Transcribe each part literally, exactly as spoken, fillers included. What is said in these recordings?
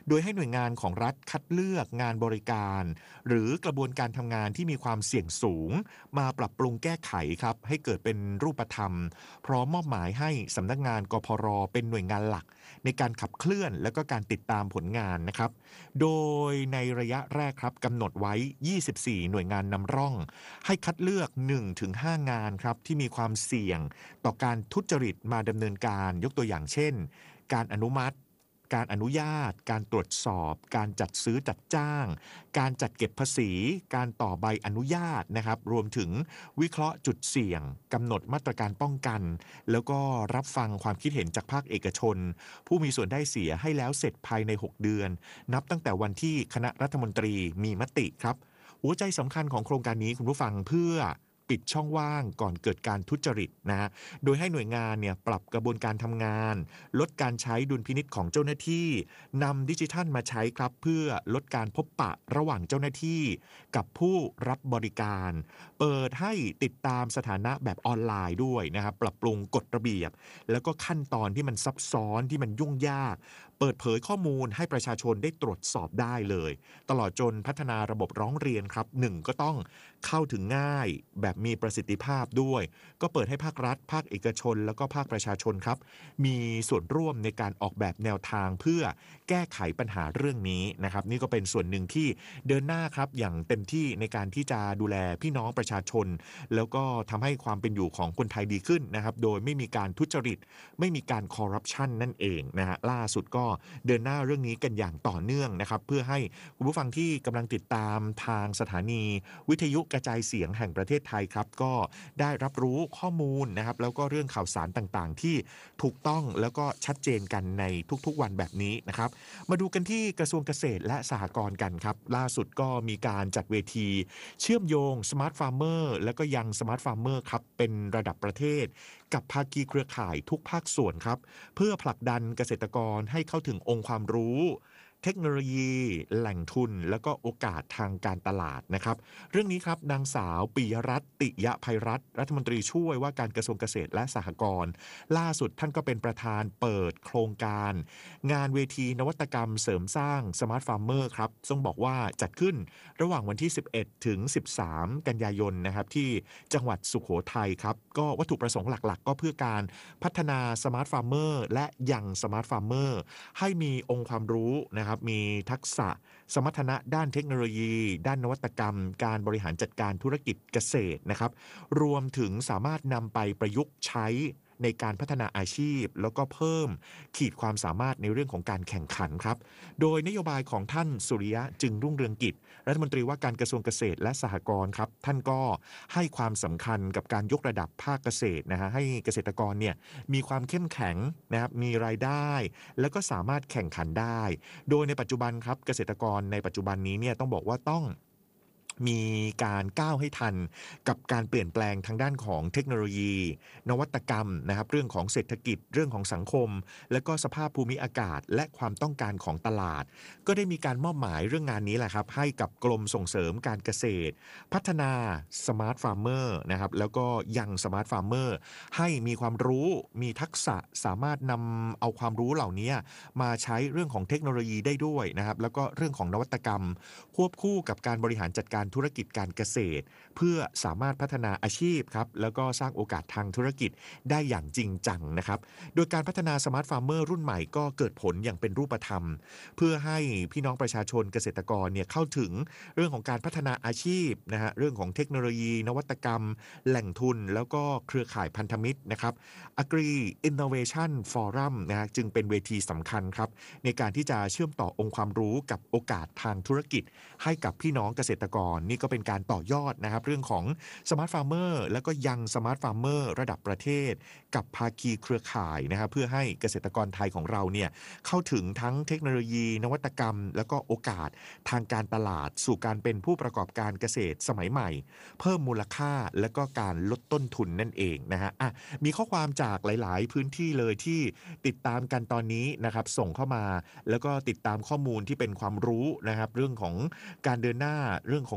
โดยให้หน่วยงานของรัฐคัดเลือกงานบริการหรือกระบวนการทำงานที่มีความเสี่ยงสูงมาปรับปรุงแก้ไขครับให้เกิดเป็นรูปธรรมพร้อมมอบหมายให้สำนักงานกพรเป็นหน่วยงานหลักในการขับเคลื่อนและก็การติดตามผลงานนะครับโดยในระยะแรกครับกำหนดไว้ยี่สิบสี่หน่วยงานนำร่องให้คัดเลือก หนึ่งถึงห้า งานครับที่มีความเสี่ยงต่อการทุจริตมาดำเนินการยกตัวอย่างเช่นการอนุมัติการอนุญาตการตรวจสอบการจัดซื้อจัดจ้างการจัดเก็บภาษีการต่อใบอนุญาตนะครับรวมถึงวิเคราะห์จุดเสี่ยงกำหนดมาตรการป้องกันแล้วก็รับฟังความคิดเห็นจากภาคเอกชนผู้มีส่วนได้เสียให้แล้วเสร็จภายในหกเดือนนับตั้งแต่วันที่คณะรัฐมนตรีมีมติครับหัวใจสำคัญของโครงการนี้คุณผู้ฟังเพื่อปิดช่องว่างก่อนเกิดการทุจริตนะฮะโดยให้หน่วยงานเนี่ยปรับกระบวนการทำงานลดการใช้ดุลพินิจของเจ้าหน้าที่นำดิจิทัลมาใช้ครับเพื่อลดการพบปะระหว่างเจ้าหน้าที่กับผู้รับบริการเปิดให้ติดตามสถานะแบบออนไลน์ด้วยนะครับปรับปรุงกฎระเบียบแล้วก็ขั้นตอนที่มันซับซ้อนที่มันยุ่งยากเปิดเผยข้อมูลให้ประชาชนได้ตรวจสอบได้เลยตลอดจนพัฒนาระบบร้องเรียนครับหนึ่งก็ต้องเข้าถึงง่ายแบบมีประสิทธิภาพด้วยก็เปิดให้ภาครัฐภาคเอกชนแล้วก็ภาคประชาชนครับมีส่วนร่วมในการออกแบบแนวทางเพื่อแก้ไขปัญหาเรื่องนี้นะครับนี่ก็เป็นส่วนหนึ่งที่เดินหน้าครับอย่างเต็มที่ในการที่จะดูแลพี่น้องประชาชนแล้วก็ทำให้ความเป็นอยู่ของคนไทยดีขึ้นนะครับโดยไม่มีการทุจริตไม่มีการคอร์รัปชันนั่นเองนะฮะล่าสุดก็เดินหน้าเรื่องนี้กันอย่างต่อเนื่องนะครับเพื่อให้คุณผู้ฟังที่กำลังติดตามทางสถานีวิทยุกระจายเสียงแห่งประเทศไทยครับก็ได้รับรู้ข้อมูลนะครับแล้วก็เรื่องข่าวสารต่างๆที่ถูกต้องแล้วก็ชัดเจนกันในทุกๆวันแบบนี้นะครับมาดูกันที่กระทรวงเกษตรและสหกรณ์กันครับล่าสุดก็มีการจัดเวทีเชื่อมโยงสมาร์ทฟาร์มเมอร์แล้วก็ยังสมาร์ทฟาร์มเมอร์ครับเป็นระดับประเทศกับภาคีเครือข่ายทุกภาคส่วนครับเพื่อผลักดันเกษตรกรให้เข้าถึงองค์ความรู้เทคโนโลยีแหล่งทุนแล้วก็โอกาสทางการตลาดนะครับเรื่องนี้ครับนางสาวปิยรัตน์ติยภัยรัตน์รัฐมนตรีช่วยว่าการกระทรวงเกษตรและสหกรณ์ล่าสุดท่านก็เป็นประธานเปิดโครงการงานเวทีนวัตกรรมเสริมสร้างสมาร์ทฟาร์มเมอร์ครับต้องบอกว่าจัดขึ้นระหว่างวันที่สิบเอ็ดถึงสิบสามกันยายนนะครับที่จังหวัดสุโขทัยครับก็วัตถุประสงค์หลักๆก็เพื่อการพัฒนาสมาร์ทฟาร์มเมอร์และยังสมาร์ทฟาร์มเมอร์ให้มีองค์ความรู้นะครับมีทักษะสมรรถนะด้านเทคโนโลยีด้านนวัตกรรมการบริหารจัดการธุรกิจเกษตรนะครับรวมถึงสามารถนำไปประยุกต์ใช้ในการพัฒนาอาชีพแล้วก็เพิ่มขีดความสามารถในเรื่องของการแข่งขันครับโดยนโยบายของท่านสุริยะจึงรุ่งเรืองกิจรัฐมนตรีว่าการกระทรวงเกษตรและสหกรณ์ครับท่านก็ให้ความสำคัญกับการยกระดับภาคเกษตรนะฮะให้เกษตรกรเนี่ยมีความเข้มแข็งนะครับมีรายได้แล้วก็สามารถแข่งขันได้โดยในปัจจุบันครับเกษตรกรในปัจจุบันนี้เนี่ยต้องบอกว่าต้องมีการก้าวให้ทันกับการเปลี่ยนแปลงทางด้านของเทคโนโลยีนวัตกรรมนะครับเรื่องของเศรษฐกิจเรื่องของสังคมและก็สภาพภูมิอากาศและความต้องการของตลาดก็ได้มีการมอบหมายเรื่องงานนี้แหละครับให้กับกรมส่งเสริมการเกษตรพัฒนาสมาร์ทฟาร์มเมอร์นะครับแล้วก็ยังสมาร์ทฟาร์มเมอร์ให้มีความรู้มีทักษะสามารถนำเอาความรู้เหล่านี้มาใช้เรื่องของเทคโนโลยีได้ด้วยนะครับแล้วก็เรื่องของนวัตกรรมควบคู่กับการบริหารจัดการธุรกิจการเกษตรเพื่อสามารถพัฒนาอาชีพครับแล้วก็สร้างโอกาสทางธุรกิจได้อย่างจริงจังนะครับโดยการพัฒนาสมาร์ทฟาร์มเมอร์รุ่นใหม่ก็เกิดผลอย่างเป็นรูปธรรมเพื่อให้พี่น้องประชาชนเกษตรกรเนี่ยเข้าถึงเรื่องของการพัฒนาอาชีพนะฮะเรื่องของเทคโนโลยีนวัตกรรมแหล่งทุนแล้วก็เครือข่ายพันธมิตรนะครับ Agri Innovation Forum นะฮะจึงเป็นเวทีสำคัญครับในการที่จะเชื่อมต่อองค์ความรู้กับโอกาสทางธุรกิจให้กับพี่น้องเกษตรกรนี่ก็เป็นการต่อยอดนะครับเรื่องของสมาร์ทฟาร์มเมอร์แล้วก็ยังสมาร์ทฟาร์มเมอร์ระดับประเทศกับภาคีเครือข่ายนะครับเพื่อให้เกษตรกรไทยของเราเนี่ยเข้าถึงทั้งเทคโนโลยีนวัตกรรมแล้วก็โอกาสทางการตลาดสู่การเป็นผู้ประกอบการเกษตรสมัยใหม่เพิ่มมูลค่าและก็การลดต้นทุนนั่นเองนะฮะอ่ะมีข้อความจากหลายๆพื้นที่เลยที่ติดตามกันตอนนี้นะครับส่งเข้ามาแล้วก็ติดตามข้อมูลที่เป็นความรู้นะครับเรื่องของการเดินหน้าเรื่องของ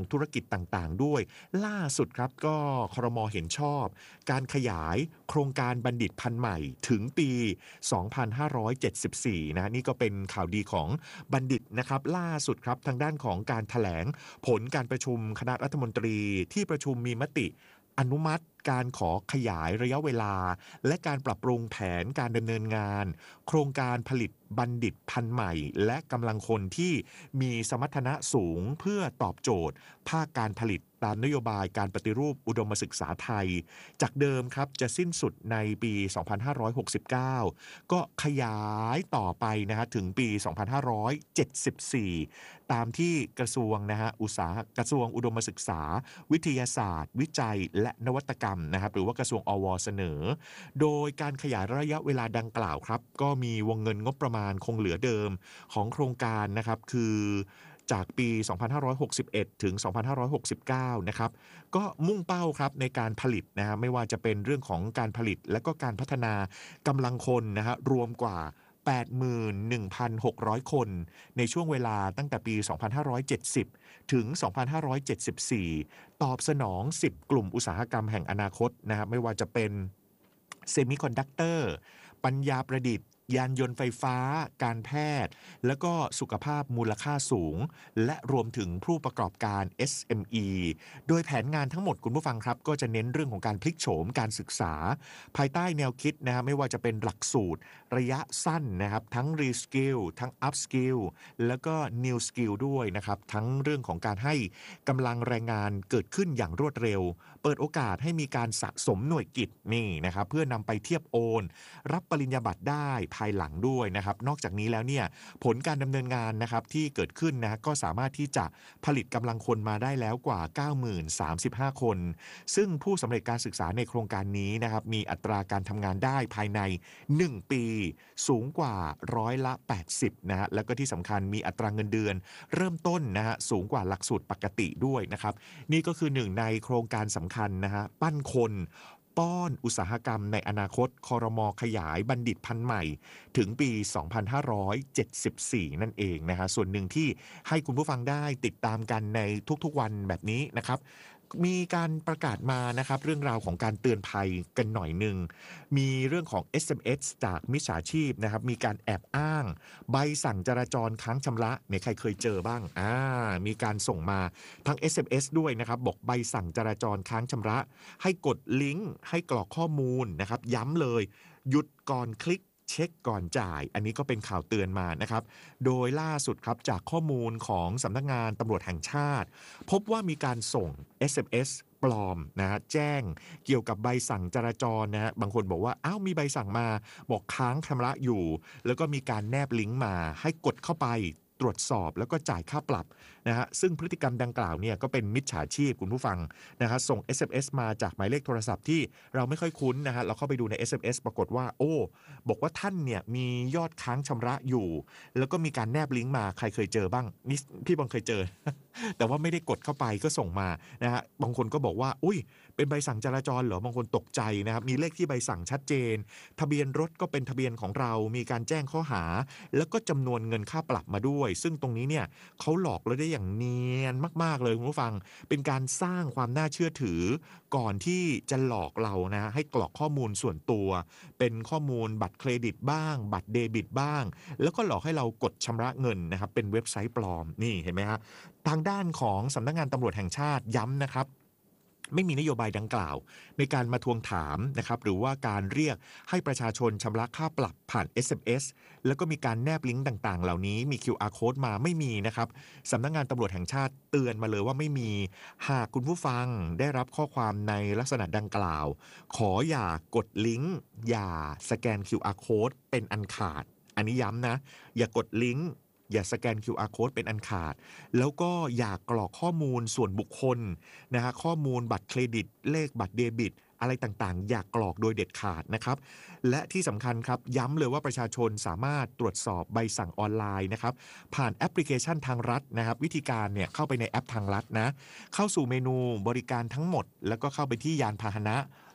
ธุรกิจต่างๆด้วยล่าสุดครับก็ครม.เห็นชอบการขยายโครงการบัณฑิตพันธุ์ใหม่ถึงปี สองพันห้าร้อยเจ็ดสิบสี่ นะนี่ก็เป็นข่าวดีของบัณฑิตนะครับล่าสุดครับทางด้านของการแถลงผลการประชุมคณะรัฐมนตรีที่ประชุมมีมติอนุมัติการขอขยายระยะเวลาและการปรับปรุงแผนการดำเนินงานโครงการผลิตบัณฑิตพันธุ์ใหม่และกำลังคนที่มีสมรรถนะสูงเพื่อตอบโจทย์ภาคการผลิตตามนโยบายการปฏิรูปอุดมศึกษาไทยจากเดิมครับจะสิ้นสุดในปี สองพันห้าร้อยหกสิบเก้า ก็ขยายต่อไปนะฮะถึงปี สองพันห้าร้อยเจ็ดสิบสี่ ตามที่กระทรวงนะฮะอุตสาหกระทรวงอุดมศึกษาวิทยาศาสตร์วิจัยและนวัตกรรมนะครับหรือว่ากระทรวงอวเสนอโดยการขยายระยะเวลาดังกล่าวครับก็มีวงเงินงบประมาณคงเหลือเดิมของโครงการนะครับคือจากปี สองพันห้าร้อยหกสิบเอ็ด ถึง สองพันห้าร้อยหกสิบเก้า นะครับก็มุ่งเป้าครับในการผลิตนะฮะไม่ว่าจะเป็นเรื่องของการผลิตและก็การพัฒนากำลังคนนะฮะรวมกว่า แปดหมื่นหนึ่งพันหกร้อย คนในช่วงเวลาตั้งแต่ปี สองพันห้าร้อยเจ็ดสิบ ถึง สองพันห้าร้อยเจ็ดสิบสี่ ตอบสนอง สิบ กลุ่มอุตสาหกรรมแห่งอนาคตนะครับไม่ว่าจะเป็นเซมิคอนดักเตอร์ปัญญาประดิษฐ์ยานยนต์ไฟฟ้าการแพทย์แล้วก็สุขภาพมูลค่าสูงและรวมถึงผู้ประกอบการ เอส เอ็ม อี โดยแผนงานทั้งหมดคุณผู้ฟังครับก็จะเน้นเรื่องของการพลิกโฉมการศึกษาภายใต้แนวคิดนะฮะไม่ว่าจะเป็นหลักสูตรระยะสั้นนะครับทั้ง Reskill ทั้ง Upskill แล้วก็ New Skill ด้วยนะครับทั้งเรื่องของการให้กำลังแรงงานเกิดขึ้นอย่างรวดเร็วเปิดโอกาสให้มีการสะสมหน่วยกิตนี่นะครับเพื่อนำไปเทียบโอนรับปริญญาบัตรได้ภายหลังด้วยนะครับนอกจากนี้แล้วเนี่ยผลการดำเนินงานนะครับที่เกิดขึ้นนะก็สามารถที่จะผลิตกำลังคนมาได้แล้วกว่า เก้าหมื่นสามสิบห้า คนซึ่งผู้สำเร็จการศึกษาในโครงการนี้นะครับมีอัตราการทำงานได้ภายในหนึ่งปีสูงกว่าร้อยละแปดสิบนะฮะแล้วก็ที่สำคัญมีอัตราเงินเดือนเริ่มต้นนะฮะสูงกว่าหลักสูตรปกติด้วยนะครับนี่ก็คือหนึ่งในโครงการสำคัญนะฮะปั้นคนป้อนอุตสาหกรรมในอนาคตครม.ขยายบัณฑิตพันธุ์ใหม่ถึงปี สองพันห้าร้อยเจ็ดสิบสี่ นั่นเองนะฮะส่วนหนึ่งที่ให้คุณผู้ฟังได้ติดตามกันในทุกๆวันแบบนี้นะครับมีการประกาศมานะครับเรื่องราวของการเตือนภัยกันหน่อยหนึ่งมีเรื่องของ เอส เอ็ม เอส จากมิจฉาชีพนะครับมีการแอบอ้างใบสั่งจราจรค้างชำระเนี่ยใครเคยเจอบ้างอ่ามีการส่งมาทั้ง เอส เอ็ม เอส ด้วยนะครับบอกใบสั่งจราจรค้างชำระให้กดลิงก์ให้กรอกข้อมูลนะครับย้ำเลยหยุดก่อนคลิกเช็คก่อนจ่ายอันนี้ก็เป็นข่าวเตือนมานะครับโดยล่าสุดครับจากข้อมูลของสำนักงานตำรวจแห่งชาติพบว่ามีการส่ง เอส เอ็ม เอส ปลอมนะฮะแจ้งเกี่ยวกับใบสั่งจราจรนะฮะบางคนบอกว่าอ้าวมีใบสั่งมาบอกค้างชำระอยู่แล้วก็มีการแนบลิงก์มาให้กดเข้าไปตรวจสอบแล้วก็จ่ายค่าปรับนะฮะซึ่งพฤติกรรมดังกล่าวเนี่ยก็เป็นมิจฉาชีพคุณผู้ฟังนะฮะส่ง เอส เอ็ม เอส มาจากหมายเลขโทรศัพท์ที่เราไม่ค่อยคุ้นนะฮะเราเข้าไปดูใน เอส เอ็ม เอส ปรากฏว่าโอ้บอกว่าท่านเนี่ยมียอดค้างชำระอยู่แล้วก็มีการแนบลิงก์มาใครเคยเจอบ้างนี่พี่บางเคยเจอ แต่ว่าไม่ได้กดเข้าไปก็ส่งมานะฮะบางคนก็บอกว่าอุ้ยเป็นใบสั่งจราจรเหรอบางคนตกใจนะครับมีเลขที่ใบสั่งชัดเจนทะเบียนรถก็เป็นทะเบียนของเรามีการแจ้งข้อหาแล้วก็จำนวนเงินค่าปรับมาด้วยซึ่งตรงนี้เนี่ยเขาหลอกเราได้อย่างเนียนมากๆเลยคุณผู้ฟังเป็นการสร้างความน่าเชื่อถือก่อนที่จะหลอกเรานะให้กรอกข้อมูลส่วนตัวเป็นข้อมูลบัตรเครดิตบ้างบัตรเดบิตบ้างแล้วก็หลอกให้เรากดชำระเงินนะครับเป็นเว็บไซต์ปลอมนี่เห็นไหมฮะทางด้านของสำนักงานตำรวจแห่งชาติย้ำนะครับไม่มีนโยบายดังกล่าวในการมาทวงถามนะครับหรือว่าการเรียกให้ประชาชนชำระค่าปรับผ่าน เอส เอ็ม เอส แล้วก็มีการแนบลิงก์ต่างๆเหล่านี้มี คิว อาร์ Code มาไม่มีนะครับสำนักงานตำรวจแห่งชาติเตือนมาเลยว่าไม่มีหากคุณผู้ฟังได้รับข้อความในลักษณะดังกล่าวขออย่ากดลิงก์อย่าสแกน คิว อาร์ Code เป็นอันขาดอันนี้ย้ำนะอย่ากดลิงก์อย่าสแกน คิว อาร์ Code เป็นอันขาดแล้วก็อย่ากรอกข้อมูลส่วนบุคคลนะฮะข้อมูลบัตรเครดิตเลขบัตรเดบิตอะไรต่างๆอย่ากรอกโดยเด็ดขาดนะครับและที่สำคัญครับย้ำเลยว่าประชาชนสามารถตรวจสอบใบสั่งออนไลน์นะครับผ่านแอปพลิเคชันทางรัฐนะครับวิธีการเนี่ยเข้าไปในแอปทางรัฐนะเข้าสู่เมนูบริการทั้งหมดแล้วก็เข้าไปที่ยานพาหนะ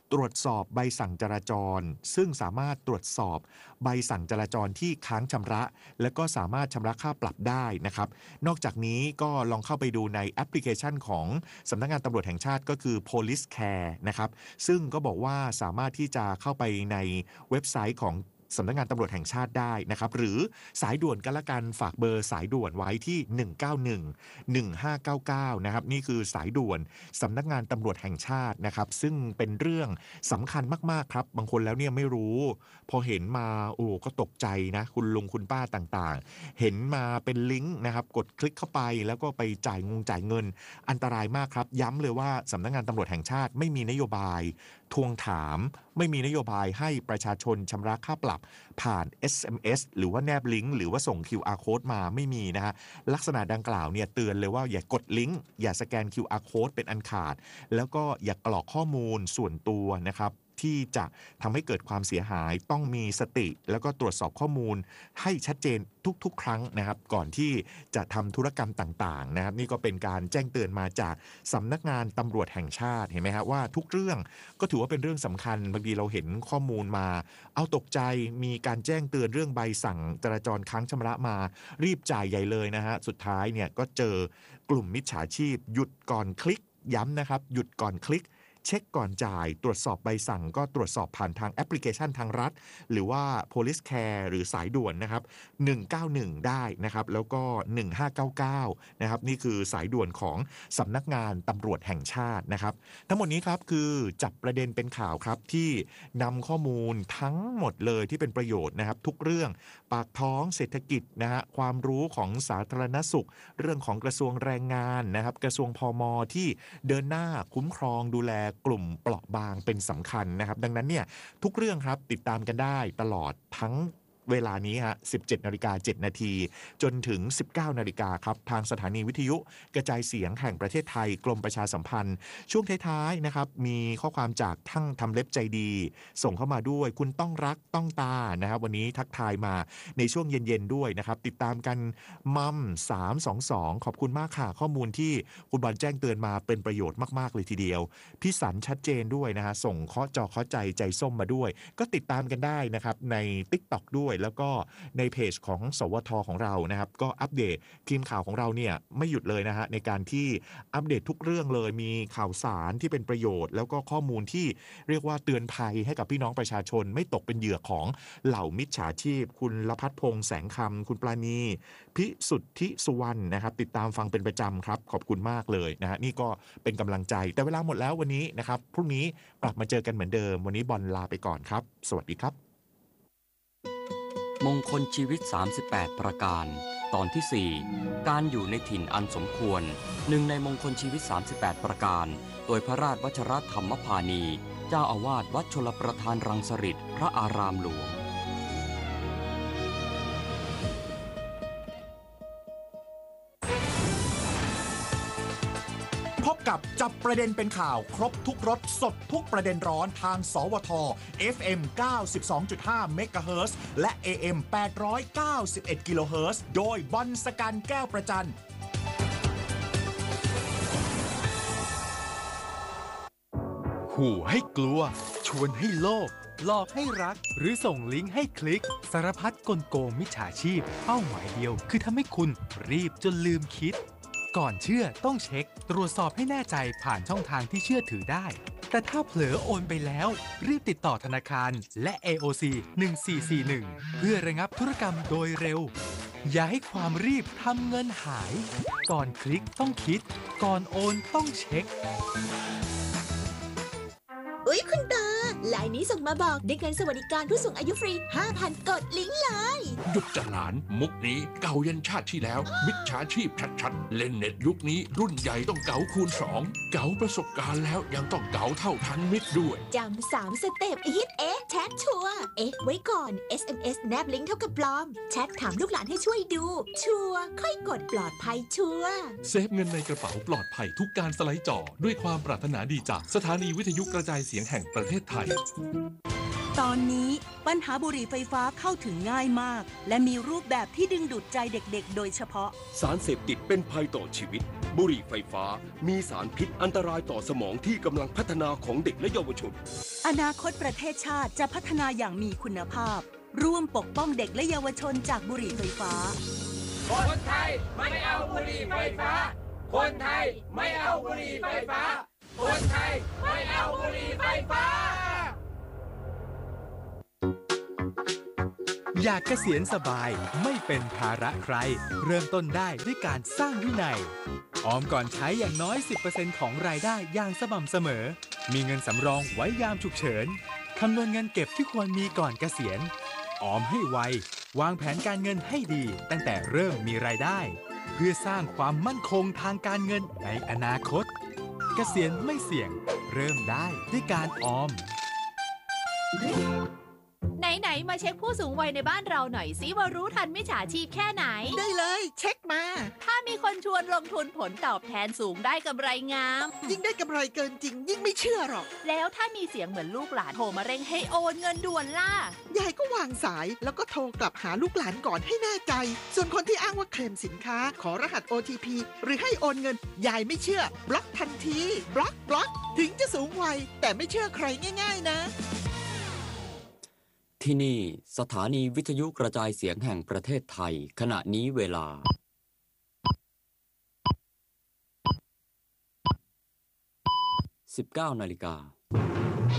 ตรวจสอบใบสั่งจราจรซึ่งสามารถตรวจสอบใบสั่งจราจรที่ค้างชำระและก็สามารถชำระค่าปรับได้นะครับนอกจากนี้ก็ลองเข้าไปดูในแอปพลิเคชันของสำนักงานตำรวจแห่งชาติก็คือ Police Care นะครับซึ่งก็บอกว่าสามารถที่จะเข้าไปในเว็บไซต์ของสำนักงานตำรวจแห่งชาติได้นะครับหรือสายด่วนกันละกันฝากเบอร์สายด่วนไว้ที่หนึ่งเก้าหนึ่ง หนึ่งห้าเก้าเก้านะครับนี่คือสายด่วนสำนักงานตำรวจแห่งชาตินะครับซึ่งเป็นเรื่องสำคัญมากๆครับบางคนแล้วเนี่ยไม่รู้พอเห็นมาโอ้ก็ตกใจนะคุณลุงคุณป้าต่างๆเห็นมาเป็นลิงก์นะครับกดคลิกเข้าไปแล้วก็ไปจ่ายงงจ่ายเงินอันตรายมากครับย้ำเลยว่าสำนักงานตำรวจแห่งชาติไม่มีนโยบายทวงถามไม่มีนโยบายให้ประชาชนชำระค่าปรับผ่าน เอส เอ็ม เอส หรือว่าแนบลิงก์หรือว่าส่ง คิว อาร์ Code มาไม่มีนะฮะลักษณะดังกล่าวเนี่ยเตือนเลยว่าอย่ากดลิงก์อย่าสแกน คิว อาร์ Code เป็นอันขาดแล้วก็อย่ากรอกข้อมูลส่วนตัวนะครับที่จะทำให้เกิดความเสียหายต้องมีสติแล้วก็ตรวจสอบข้อมูลให้ชัดเจนทุกๆครั้งนะครับก่อนที่จะทำธุรกรรมต่างๆนะครับนี่ก็เป็นการแจ้งเตือนมาจากสำนักงานตำรวจแห่งชาติเห็นไหมครับว่าทุกเรื่องก็ถือว่าเป็นเรื่องสำคัญบางทีเราเห็นข้อมูลมาเอาตกใจมีการแจ้งเตือนเรื่องใบสั่งจราจรค้างชำระมารีบจ่ายใหญ่เลยนะฮะสุดท้ายเนี่ยก็เจอกลุ่มมิจฉาชีพหยุดก่อนคลิกย้ำนะครับหยุดก่อนคลิกเช็คก่อนจ่ายตรวจสอบใบสั่งก็ตรวจสอบผ่านทางแอปพลิเคชันทางรัฐหรือว่า Police Care หรือสายด่วนนะครับหนึ่งเก้าหนึ่งได้นะครับแล้วก็หนึ่งห้าเก้าเก้านะครับนี่คือสายด่วนของสำนักงานตำรวจแห่งชาตินะครับทั้งหมดนี้ครับคือจับประเด็นเป็นข่าวครับที่นำข้อมูลทั้งหมดเลยที่เป็นประโยชน์นะครับทุกเรื่องปากท้องเศรษฐกิจนะฮะความรู้ของสาธารณสุขเรื่องของกระทรวงแรงงานนะครับกระทรวงพม.ที่เดินหน้าคุ้มครองดูแลกลุ่มเปราะบางเป็นสำคัญนะครับดังนั้นเนี่ยทุกเรื่องครับติดตามกันได้ตลอดทั้งเวลานี้ฮะ สิบเจ็ดนาฬิกาเจ็ดนาทีจนถึง สิบเก้านาฬิกาครับทางสถานีวิทยุกระจายเสียงแห่งประเทศไทยกรมประชาสัมพันธ์ช่วงท้ายๆนะครับมีข้อความจากทั้งทำเล็บใจดีส่งเข้ามาด้วยคุณต้องรักต้องตานะครับวันนี้ทักทายมาในช่วงเย็นๆด้วยนะครับติดตามกันมัมสามสองสองขอบคุณมากค่ะข้อมูลที่คุณบอลแจ้งเตือนมาเป็นประโยชน์มากๆเลยทีเดียวพี่สันชัดเจนด้วยนะฮะส่งเคาะจอเคาะใจใจส้มมาด้วยก็ติดตามกันได้นะครับใน TikTok ด้วยแล้วก็ในเพจของสวทของเรานะครับก็อัปเดตทีมข่าวของเราเนี่ยไม่หยุดเลยนะฮะในการที่อัปเดตทุกเรื่องเลยมีข่าวสารที่เป็นประโยชน์แล้วก็ข้อมูลที่เรียกว่าเตือนภัยให้กับพี่น้องประชาชนไม่ตกเป็นเหยื่อของเหล่ามิจฉาชีพคุณลภัทรพงษ์แสงคำคุณปราณีพิสุทธิสุวรรณนะครับติดตามฟังเป็นประจำครับขอบคุณมากเลยนะฮะนี่ก็เป็นกำลังใจแต่เวลาหมดแล้ววันนี้นะครับพรุ่งนี้กลับมาเจอกันเหมือนเดิมวันนี้บอลลาไปก่อนครับสวัสดีครับมงคลชีวิตสามสิบแปดประการตอนที่สี่การอยู่ในถิ่นอันสมควรหนึ่งในมงคลชีวิตสามสิบแปดประการโดยพระราชวชรธรรมพานีเจ้าอาวาสวัดชลประทานรังสฤษฎ์พระอารามหลวงพบกับจับประเด็นเป็นข่าวครบทุกรสสดทุกประเด็นร้อนทางสวท เอฟ เอ็ม เก้าสิบสองจุดห้า เมกะเฮิรตซ์และ เอ เอ็ม แปดร้อยเก้าสิบเอ็ด กิโลเฮิรตซ์โดยบอลสกันแก้วประจันขู่ให้กลัวชวนให้โลภหลอกให้รักหรือส่งลิงก์ให้คลิกสารพัดกลโกงมิจฉาชีพเป้าหมายเดียวคือทำให้คุณรีบจนลืมคิดก่อนเชื่อต้องเช็คตรวจสอบให้แน่ใจผ่านช่องทางที่เชื่อถือได้แต่ถ้าเผลอโอนไปแล้วรีบติดต่อธนาคารและ เอ โอ ซี หนึ่งสี่สี่หนึ่งเพื่อระงับธุรกรรมโดยเร็วอย่าให้ความรีบทำเงินหายก่อนคลิกต้องคิดก่อนโอนต้องเช็คอุ๊ยคุณตาไลน์นี้ส่งมาบอกได้เงินสวัสดิการผู้สูงอายุฟรี ห้าพัน กดลิงก์เลยหยุดจะหลานมุกนี้เก่ายันชาติที่แล้วมิจฉาชีพชัดๆเล่นเน็ตยุคนี้รุ่นใหญ่ต้องเก๋าคูณสองเก๋าประสบการณ์แล้วยังต้องเก๋าเท่าทันมิตรด้วยจำสามสเต็ปฮิตเอ๊ะแชทชัวเอ๊ะไว้ก่อน เอส เอ็ม เอส แนบลิงก์เท่ากับปลอมแชทถามลูกหลานให้ช่วยดูชัวค่อยกดปลอดภัยชัวเซฟเงินในกระเป๋าปลอดภัยทุกการสไลด์จอด้วยความปรารถนาดีจากสถานีวิทยุกระจายเสียงแห่งประเทศไทยตอนนี้ปัญหาบุหรี่ไฟฟ้าเข้าถึงง่ายมากและมีรูปแบบที่ดึงดูดใจเด็กๆโดยเฉพาะสารเสพติดเป็นภัยต่อชีวิตบุหรี่ไฟฟ้ามีสารพิษอันตรายต่อสมองที่กำลังพัฒนาของเด็กและเยาวชนอนาคตประเทศชาติจะพัฒนาอย่างมีคุณภาพร่วมปกป้องเด็กและเยาวชนจากบุหรี่ไฟฟ้าคนไทยไม่เอาบุหรี่ไฟฟ้าคนไทยไม่เอาบุหรี่ไฟฟ้าคนไทยไม่เอาบุหรี่ไฟฟ้าอยากเกษียณสบายไม่เป็นภาระใครเริ่มต้นได้ด้วยการสร้างวินัยออมก่อนใช้อย่างน้อย สิบเปอร์เซ็นต์ ของรายได้อย่างสม่ำเสมอมีเงินสำรองไว้ยามฉุกเฉินคำนวณเงินเก็บที่ควรมีก่อนเกษียณออมให้ไววางแผนการเงินให้ดีตั้งแต่เริ่มมีรายได้เพื่อสร้างความมั่นคงทางการเงินในอนาคตเกษียณไม่เสี่ยงเริ่มได้ด้วยการออมไหนๆมาเช็คผู้สูงวัยในบ้านเราหน่อยสิว่ารู้ทันมิจฉาชีพแค่ไหนได้เลยเช็คมาถ้ามีคนชวนลงทุนผลตอบแทนสูงได้กำไรงามยิ่งได้กำไรเกินจริงยิ่งไม่เชื่อหรอกแล้วถ้ามีเสียงเหมือนลูกหลานโทรมาเร่งให้โอนเงินด่วนล่ะยายก็วางสายแล้วก็โทรกลับหาลูกหลานก่อนให้แน่ใจส่วนคนที่อ้างว่าเคลมสินค้าขอรหัส โอ ที พี หรือให้โอนเงินยายไม่เชื่อบล็อกทันทีบล็อกบล็อกถึงจะสูงวัยแต่ไม่เชื่อใครง่ายๆนะที่นี่สถานีวิทยุกระจายเสียงแห่งประเทศไทยขณะนี้เวลา สิบเก้านาฬิกา